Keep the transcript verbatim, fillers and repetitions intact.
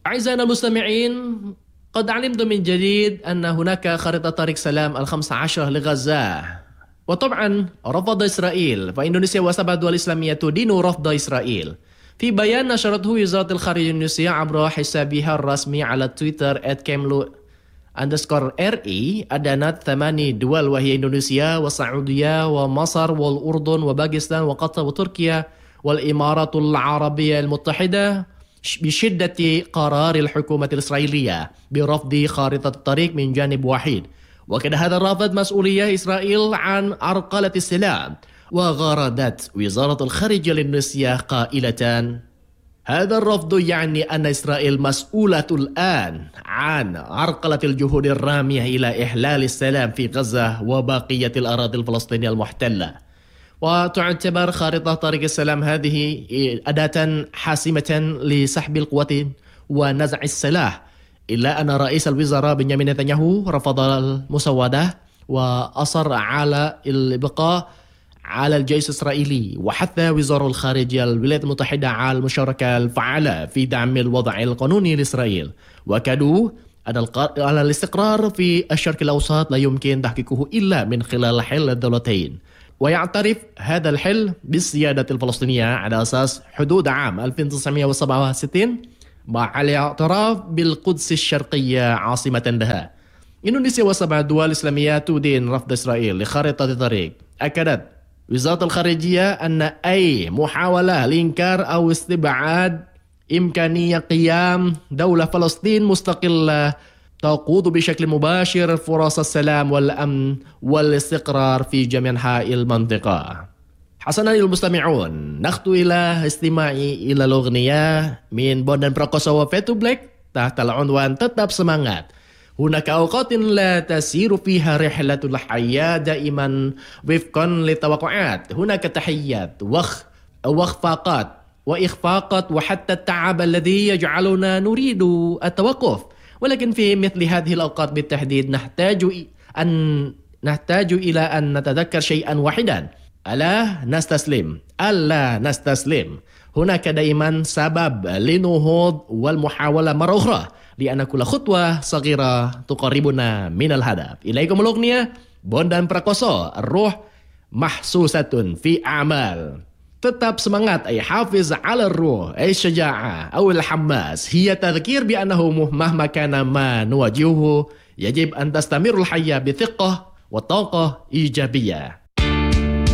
أعزائنا المستمعين، قد علمت من جديد أن هناك خريطة طريق سلام الخمس عشر لغزة. وطبعا رفض إسرائيل، فإندونيسيا وسبع دول إسلامية تدين رفض إسرائيل. في بيان نشرته وزارة الخارجية الإندونيسية عبر حسابها الرسمي على تويتر at kemlu underscore ri أدانت ثماني دول وهي إندونيسيا والسعودية ومصر والأردن وباكستان وقطر وتركيا والإمارات العربية المتحدة بشدة قرار الحكومة الإسرائيلية برفض خارطة الطريق من جانب واحد. وكان هذا الرفض مسؤولية إسرائيل عن عرقلة السلام. وغردت وزارة الخارجية الإندونيسية قائلة: هذا الرفض يعني أن إسرائيل مسؤولة الآن عن عرقلة الجهود الرامية إلى إحلال السلام في غزة وبقية الأراضي الفلسطينية المحتلة. وتعتبر خارطة طريق السلام هذه أداة حاسمة لسحب القوات ونزع السلاح، إلا أن رئيس الوزراء بنيامين نتنياهو رفض المساواة وأصر على البقاء على الجيش الإسرائيلي. وحث وزارة الخارجية الولايات المتحدة على المشاركة الفعالة في دعم الوضع القانوني لإسرائيل، وكادوا أن الاستقرار في الشرق الأوسط لا يمكن تحقيقه إلا من خلال حل الدولتين. ويعترف هذا الحل بالسيادة الفلسطينية على أساس حدود عام ألف وتسعمائة وسبعة وستين مع الاعتراف بالقدس الشرقية عاصمة لها. إندونيسيا وسبع دول إسلامية تدين رفض إسرائيل لخارطة الطريق. أكدت وزارة الخارجية أن أي محاولة لإنكار أو استبعاد إمكانية قيام دولة فلسطين مستقلة تقود بشكل مباشر فرص السلام والأمن والاستقرار في جميع أنحاء المنطقة. حسنا المستمعون، نخطو إلى استماع إلى الأغنية من بوندان براكوسا وفيتو بلاك تحت العنوان تتاب سمانgat. هناك أوقات لا تسير فيها رحلة الحياة دائما وفقا للتوقعات. هناك تحيات وخ وخفاقات وإخفاقات وحتى التعب الذي يجعلنا نريد التوقف. ولكن في مثل هذه الأوقات بالتحديد نحتاج أن نحتاج إلى أن نتذكر شيئا واحدا: ألا نستسلم، ألا نستسلم. هناك دائما سبب للنهوض والمحاولة مرة أخرى، لأن كل خطوة صغيرة تقربنا من الهدف. إليكم الأغنية بوندان براكوسا، الروح محسوسة في أعمال. تتاب سمانgat أي حافظ على الروح، أي الشجاعة أو الحماس، هي تذكير بأنه مهما كان ما نواجهه يجب أن تستمر الحياة بثقة وطاقة إيجابية.